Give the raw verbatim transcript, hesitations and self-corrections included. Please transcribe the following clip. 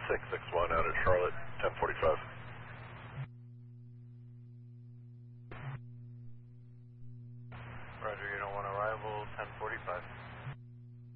six six one out of Charlotte, ten forty-five. Roger, you don't want arrival, ten forty-five.